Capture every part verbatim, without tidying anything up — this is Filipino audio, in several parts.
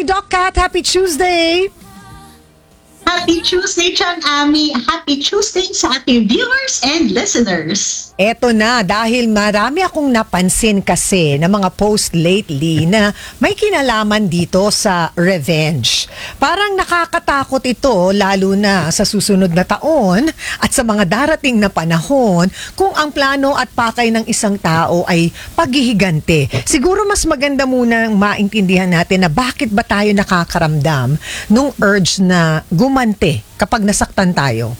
Hi, Doc Cat. Happy Tuesday. Happy Tuesday, Chang Ami. Happy Tuesday sa ating viewers and listeners. Eto na, dahil marami akong napansin kasi na mga post lately na may kinalaman dito sa revenge. Parang nakakatakot ito lalo na sa susunod na taon at sa mga darating na panahon kung ang plano at pakay ng isang tao ay paghihigante. Siguro mas maganda muna maintindihan natin na bakit ba tayo nakakaramdam nung urge na gumante kapag nasaktan tayo.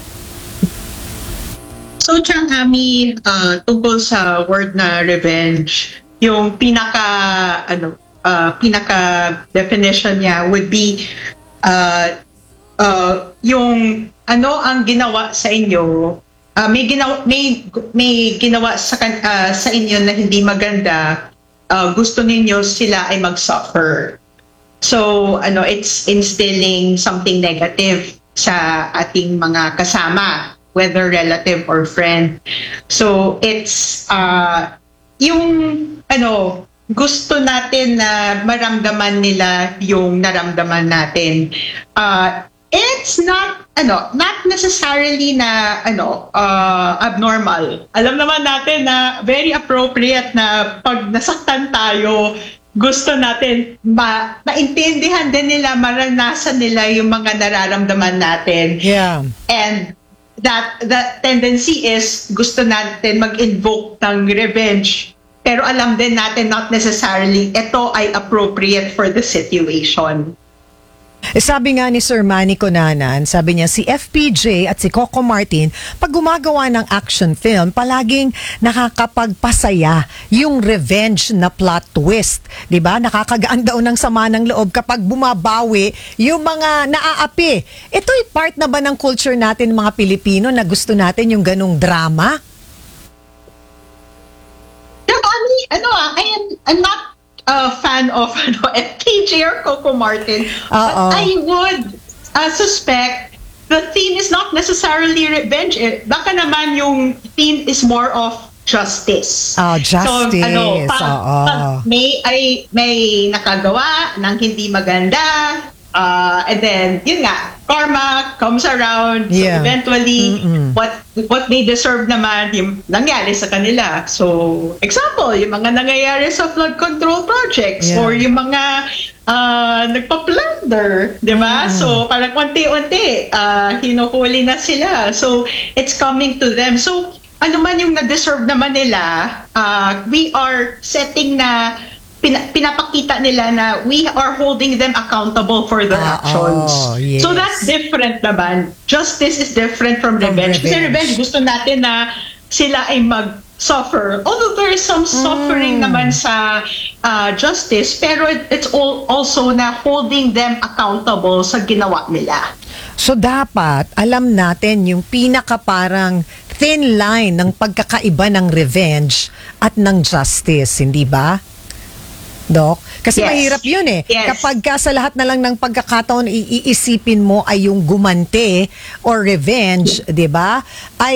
So, Chang Ami, uh, tungkol sa word na revenge, yung pinaka, ano, uh, pinaka definition niya would be uh, uh, yung ano ang ginawa sa inyo, uh, may ginawa may may ginawa sa uh, sa inyo na hindi maganda, uh, gusto ninyo sila ay mag-suffer. So, ano, it's instilling something negative sa ating mga kasama, whether relative or friend. So, it's uh, yung ano, gusto natin na maramdaman nila yung naramdaman natin. Uh, it's not ano, not necessarily na ano, uh, abnormal. Alam naman natin na very appropriate na pag nasaktan tayo, gusto natin ma maintindihan din nila, maranasan nila yung mga nararamdaman natin. Yeah. And that that tendency is gusto natin mag-invoke ng revenge. Pero alam din natin not necessarily ito ay appropriate for the situation. Eh, sabi nga ni Sir Manny Conanan, sabi niya si F P J at si Coco Martin, pag gumagawa ng action film, palaging nakakapagpasaya yung revenge na plot twist. Diba? Nakakagaan daw ng sama ng loob kapag bumabawi yung mga naaapi. Ito'y part na ba ng culture natin mga Pilipino na gusto natin yung ganong drama? Ano, ano ah, I am, I'm not a fan of ano, F P J or Coco Martin, Uh-oh. but I would uh, suspect the theme is not necessarily revenge. Eh. Baka naman yung theme is more of justice. Oh, justice. So, ano, pag, Oo. pag may, ay, may nakagawa ng hindi maganda, uh, and then, yun nga, karma comes around. Yeah. So, eventually, Mm-mm. what what they deserve naman, yung nangyari sa kanila. So, example, yung mga nangyayari sa flood control projects, Yeah. or yung mga uh, nagpa-plunder, di ba? Mm. So, parang unti-unti, uh, hinuhuli na sila. So, it's coming to them. So, ano man yung na-deserve naman nila, uh, we are setting na Pina- pinapakita nila na we are holding them accountable for their Ah, actions. oh, yes. So that's different naman. Justice is different from, From revenge. Kasi revenge. revenge, gusto natin na sila ay mag-suffer. Although there is some suffering Mm. naman sa uh, justice, pero it, it's all, also na holding them accountable sa ginawa nila. So dapat alam natin yung pinaka parang thin line ng pagkakaiba ng revenge at ng justice, hindi ba? Doc? Kasi Yes. mahirap yun eh. Yes. Kapag ka sa lahat na lang ng pagkakataon iisipin mo ay yung gumante or revenge, di ba? Ay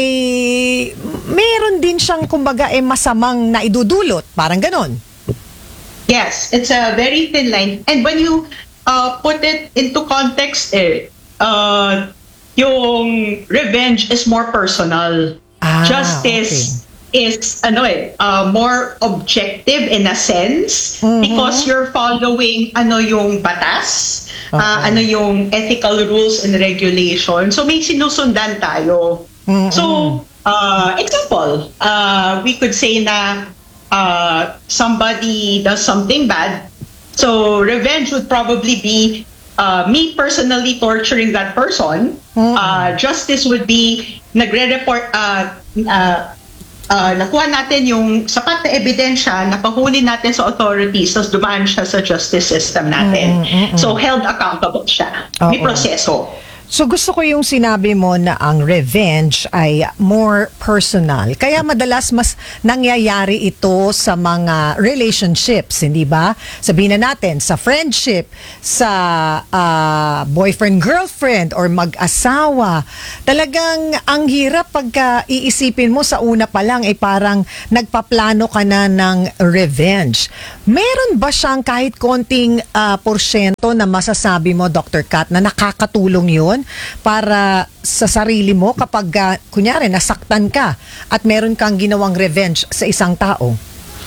meron din siyang kumbaga eh masamang naidudulot. Parang ganon. Yes, it's a very thin line. And when you uh, put it into context, eh, uh, yung revenge is more personal. Ah, Justice is ano eh, uh, more objective in a sense, Mhm. because you're following ano yung batas, uh, Okay. ano yung ethical rules and regulations. So may sinusundan tayo. Mhm. So, uh, example, uh, we could say na uh, somebody does something bad. So revenge would probably be uh, me personally torturing that person. Mhm. Uh, justice would be nagre-report, uh, uh, uh, nakuha natin yung sapat na ebidensya, napahuli natin sa authorities, tapos dumaan siya sa justice system natin. Mm, mm, mm. So held accountable siya. May Oo. proseso. So gusto ko yung sinabi mo na ang revenge ay more personal. Kaya madalas mas nangyayari ito sa mga relationships, hindi ba? Sabihin na natin, sa friendship, sa ah, boyfriend-girlfriend or mag-asawa. Talagang ang hirap pagka iisipin mo sa una pa lang ay parang nagpaplano ka na ng revenge. Meron ba siyang kahit konting ah, porsyento na masasabi mo, Doctor Kat, na nakakatulong yun para sa sarili mo kapag, uh, kunyari, nasaktan ka at meron kang ginawang revenge sa isang tao?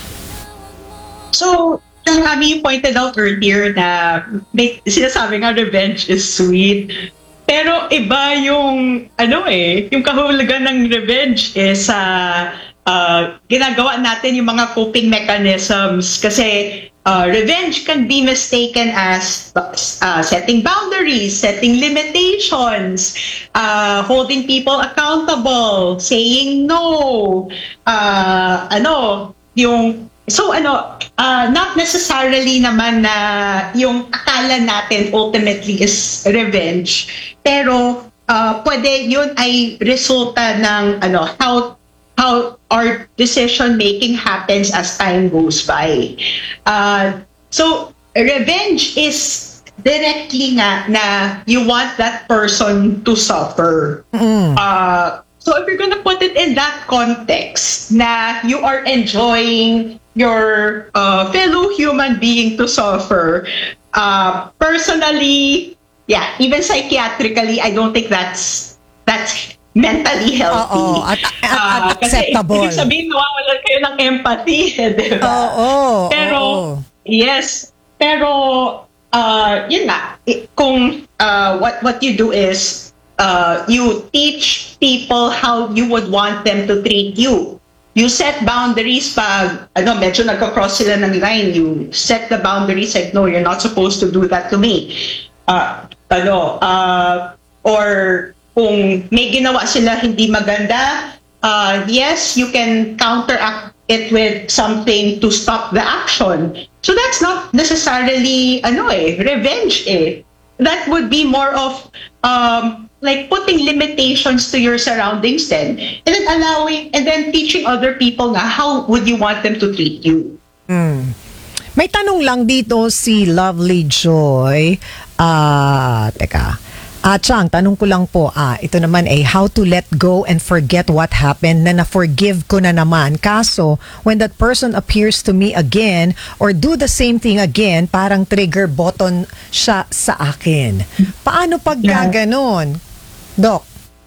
So, yung Ami pointed out earlier na may, sinasabi nga revenge is sweet. Pero iba yung, ano eh, yung kahulugan ng revenge is uh, uh, ginagawa natin yung mga coping mechanisms. Kasi uh, revenge can be mistaken as uh, setting boundaries, setting limitations, uh, holding people accountable, saying no, uh, ano, yung So ano, uh, not necessarily naman na yung akala natin ultimately is revenge, pero uh, pwede yun ay resulta ng ano how how our decision making happens as time goes by. Uh, so revenge is directly nga na you want that person to suffer. Mm. Uh, so if you're gonna put it in that context, na you are enjoying your uh, fellow human being to suffer, uh, personally, yeah, even psychiatrically, I don't think that's that's mentally healthy. Oo, at, at, at Uh, acceptable. Kasi ibig sabihin, nawawalan kayo ng empathy, eh, di ba? Oo, Pero, oo. yes, pero, uh, yun nga, i- kung uh, what, what you do is, uh, you teach people how you would want them to treat you. You set boundaries pag, ano, medyo nagka-cross sila ng line. You set the boundaries like, no, you're not supposed to do that to me. Uh, ano, uh, or kung may ginawa sila hindi maganda, uh, yes, you can counteract it with something to stop the action. So that's not necessarily, ano eh, revenge eh. That would be more of, um, like putting limitations to your surroundings then, and then allowing, and then teaching other people nga how would you want them to treat you. Mm. May tanong lang dito si Lovely Joy. Ah, teka. Ah, Chang, tanong ko lang po, ah, ito naman ay how to let go and forget what happened na na-forgive ko na naman. Kaso, when that person appears to me again or do the same thing again, parang trigger button siya sa akin. Paano pag Yeah. gaganon? Doc?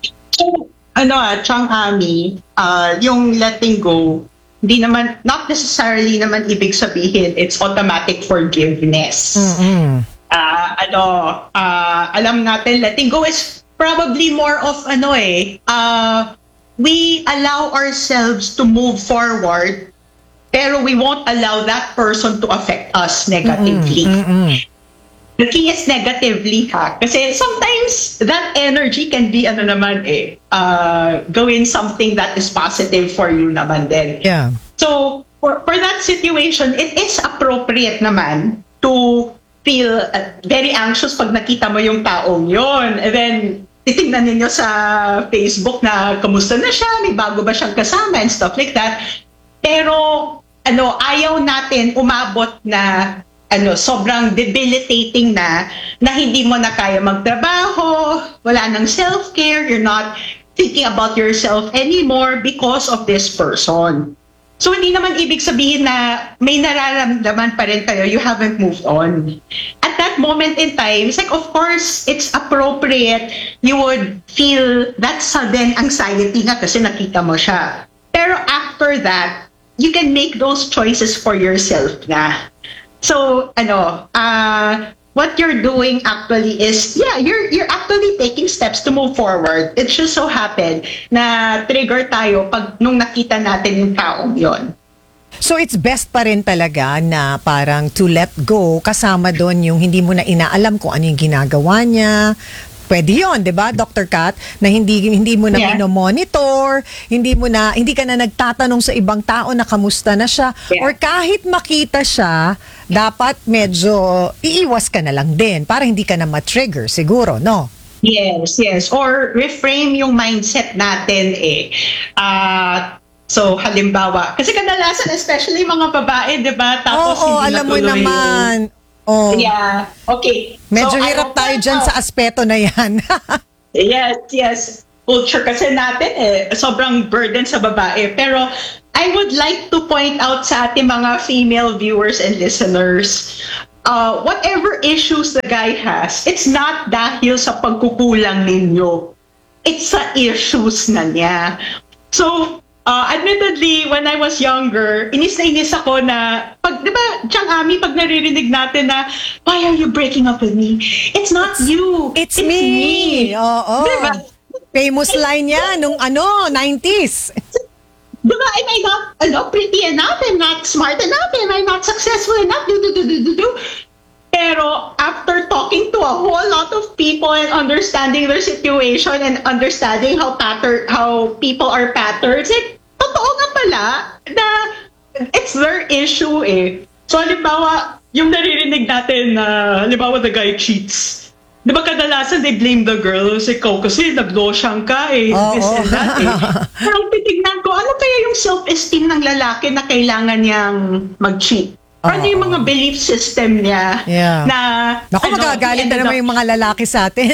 So, ano ah, Chang Ami, uh, yung letting go, hindi naman, not necessarily naman ibig sabihin it's automatic forgiveness. Mm-mm. uh, ano, uh, alam natin, letting go is probably more of, ano eh, uh, we allow ourselves to move forward, pero we won't allow that person to affect us negatively. Mm-mm. The key is negatively, ha? Kasi sometimes that energy can be, ano naman eh, uh, gawin something that is positive for you naman din. Yeah. So, for, for that situation, it is appropriate naman to feel uh, very anxious pag nakita mo yung taong yon. And then, titignan ninyo sa Facebook na kamusta na siya, may bago ba siyang kasama and stuff like that. Pero, ano, ayaw natin umabot na ano, sobrang debilitating na, na hindi mo na kaya magtrabaho, wala nang self-care, you're not thinking about yourself anymore because of this person. So, hindi naman ibig sabihin na may nararamdaman pa rin kayo, you haven't moved on. At that moment in time, it's like, of course, it's appropriate you would feel that sudden anxiety nga kasi nakita mo siya. Pero after that, you can make those choices for yourself na. So, ano, uh, what you're doing actually is, yeah, you're you're actually taking steps to move forward. It just so happened na trigger tayo pag nung nakita natin yung taong yon. So it's best pa rin talaga na parang to let go, kasama doon yung hindi mo na inaalam kung ano yung ginagawa niya. Pwede yun, di ba, Doctor Kat? Na hindi hindi mo na Yeah. minomonitor, hindi mo na hindi ka na nagtatanong sa ibang tao na kamusta na siya, Yeah. or kahit makita siya, dapat medyo iiwas ka na lang din para hindi ka na ma-trigger siguro, no? Yes, yes. Or reframe yung mindset natin eh. Ah, so halimbawa, kasi kadalasan especially mga babae, 'di ba? Tapos Oo, hindi alam mo natuloy yung- naman. Oh, Yeah. Okay. medyo So, I hirap will tayo point dyan out- sa aspeto na yan. Yes, yes. Culture kasi natin eh, sobrang burden sa babae. Pero I would like to point out sa ating mga female viewers and listeners, uh, whatever issues the guy has, it's not dahil sa pagkukulang ninyo. It's sa issues na niya. So, uh, admittedly, when I was younger, inis na inis ako na, pag, di ba, Chang Ami, pag naririnig natin na, why are you breaking up with me? It's not you. It's, me. Oo. Diba? Famous line yan nung ano, nineties. Diba, am I not ano, pretty enough? I'm not smart enough? Am I not successful enough? Do, do, do, do, do, do. Pero after talking to a whole lot of people and understanding their situation and understanding how pattern, how people are patterns, eh, totoo nga pala na it's their issue eh. So, halimbawa, yung naririnig natin na, halimbawa, the guy cheats. Di ba kadalasan they blame the girl? Ikaw kasi nag-losyang ka eh. Oo. This and that eh. Pero titignan ko, ano kaya yung self-esteem ng lalaki na kailangan niyang mag-cheat? Ano yung mga belief system niya Yeah. na... Naku, ano, magagalit na ended naman up- yung mga lalaki sa atin.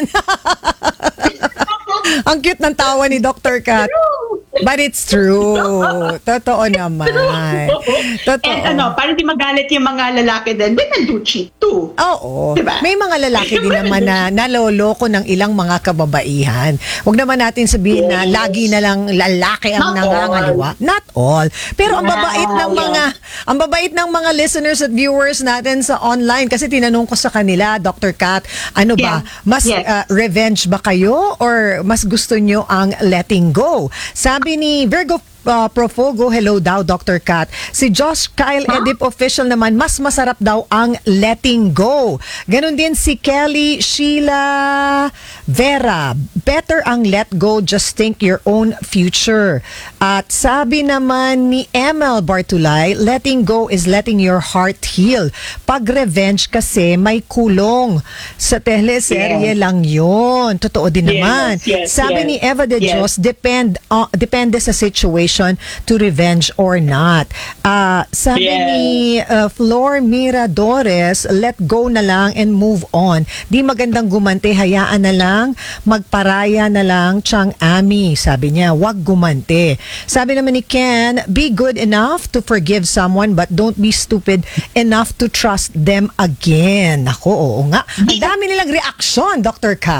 Ang cute ng tawa ni doctor Kat. But it's true. Totoo naman. Totoo. And ano, para di magalit yung mga lalaki din, women do cheat too. Oo. Diba? May mga lalaki din naman na naloloko ng ilang mga kababaihan. Huwag naman natin sabihin na Yes. lagi na lang lalaki ang Not nangangaliwa. Not all. Pero ang Yeah, babait ng yeah. mga ang babait ng mga listeners at viewers natin sa online kasi tinanong ko sa kanila, doctor Kat, ano ba? Yeah. Mas Yes. uh, revenge ba kayo or mas gusto nyo ang letting go? Sabi ni Virgo uh, Profogo, hello daw, doctor Kat. Si Josh Kyle Edip official naman, mas masarap daw ang letting go. Ganon din si Kelly Sheila Vera. Better ang let go, just think your own future. At sabi naman ni M L Bartulay, letting go is letting your heart heal. Pag revenge kasi may kulong. Sa teleserye Yes. lang yun. Totoo din Yes, naman. yes, Sabi yes. ni Eva de Yes. Dios, depend uh, depende sa situation to revenge or not. Ah, sabi Yes. ni uh, Flor Miradores, let go na lang and move on. Di magandang gumante, hayaan na lang, magparaya na lang, Chang Ami. Sabi niya, wag gumante. Sabi naman ni Ken, be good enough to forgive someone but don't be stupid enough to trust them again. Ako, oo nga. Ang dami nilang reaksyon, doctor Kat.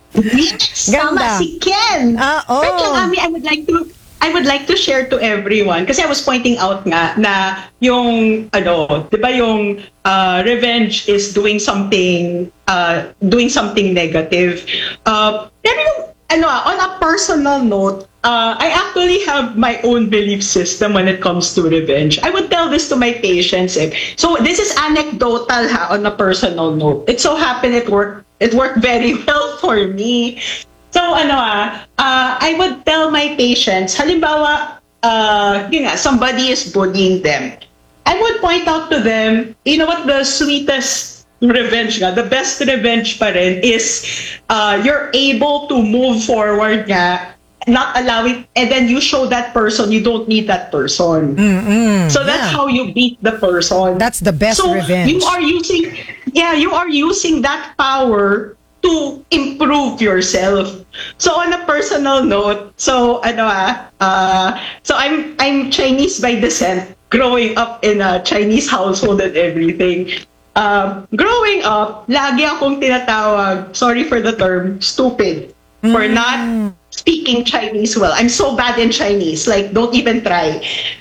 Yes, Ganda. tama si Ken. Ah, oh. Wait lang, Ami, I would like to I would like to share to everyone kasi I was pointing out nga na yung ano, 'di ba yung uh, revenge is doing something uh, doing something negative. Uh, pero yung ano, on a personal note, uh, I actually have my own belief system when it comes to revenge. I would tell this to my patients. Eh. So this is anecdotal ha, on a personal note. It so happened it worked it worked very well for me. So ano ah, uh, I would tell my patients, halimbawa, uh, yun nga, somebody is bullying them. I would point out to them, you know what the sweetest revenge nga, the best revenge pa rin is uh, you're able to move forward nga, not allowing, and then you show that person you don't need that person. Mm-mm, So that's yeah. how you beat the person. That's the best so revenge. you are using, yeah, you are using that power to improve yourself. So on a personal note, so ano ah, uh, so I'm I'm Chinese by descent, growing up in a Chinese household and everything. Um, growing up, lagi akong tinatawag, sorry for the term, stupid for not speaking Chinese well. I'm so bad in Chinese, like don't even try.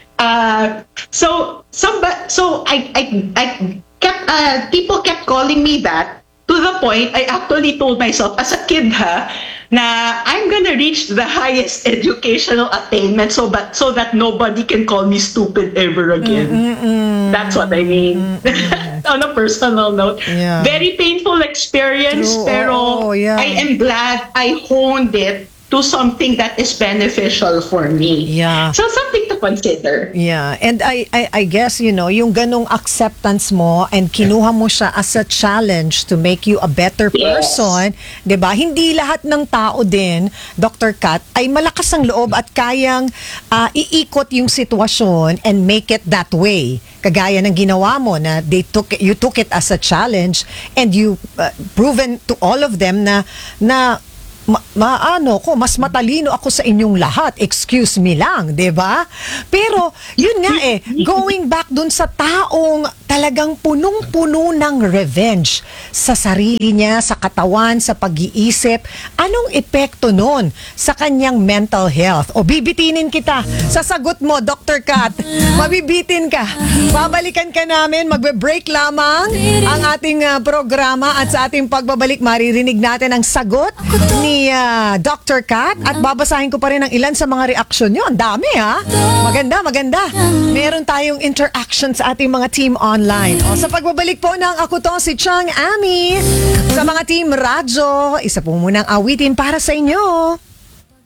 Uh, so some so I I I kept uh, people kept calling me that. To the point, I actually told myself as a kid ha, na I'm gonna reach the highest educational attainment so but so that nobody can call me stupid ever again. That's what I mean. On a personal note. Yeah. Very painful experience, True. pero Oo, yeah. I am glad I honed it to something that is beneficial for me. Yeah. So something to consider. Yeah, and I, I I guess, you know, yung ganong acceptance mo and kinuha mo siya as a challenge to make you a better Yes. person, 'di ba? Hindi lahat ng tao din, Doctor Kat, ay malakas ang loob at kayang ah, iikot yung sitwasyon and make it that way. Kagaya ng ginawa mo na they took it- you took it as a challenge and you uh, proven to all of them na na ma- maano ko, mas matalino ako sa inyong lahat. Excuse me lang, 'di ba? Pero yun nga eh, going back dun sa taong talagang punong-puno ng revenge sa sarili niya, sa katawan, sa pag-iisip, anong epekto nun sa kanyang mental health? O bibitinin kita sa sagot mo, Doctor Kat. Mabibitin ka. Babalikan ka namin, magbe-break lamang ang ating ah, programa at sa ating pagbabalik maririnig natin ang sagot ni ah, Doctor Kat at babasahin ko pa rin ang ilan sa mga reaksyon nyo. Ang dami ha. Maganda, maganda. Meron tayong interaction sa ating mga team online. O, sa pagbabalik po ng Ako To, si Chang Ami. Sa mga team radyo, isa po munang awitin para sa inyo.